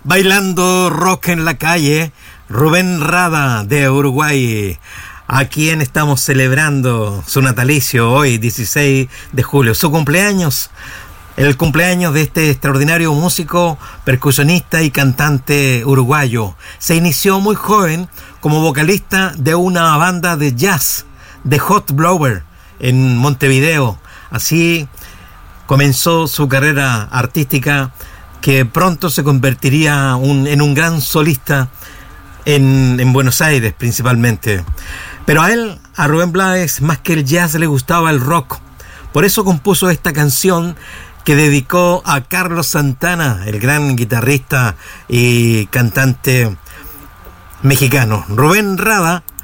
Bailando rock en la calle, Rubén Rada de Uruguay, a quien estamos celebrando su natalicio hoy, 16 de julio, su cumpleaños, el cumpleaños de este extraordinario músico, percusionista y cantante uruguayo. Se inició muy joven como vocalista de una banda de jazz, de Hot Blower, en Montevideo. Así comenzó su carrera artística, que pronto se convertiría en un gran solista en Buenos Aires principalmente. Pero a Rubén Blades, más que el jazz, le gustaba el rock. Por eso compuso esta canción que dedicó a Carlos Santana, el gran guitarrista y cantante mexicano. Rubén Rada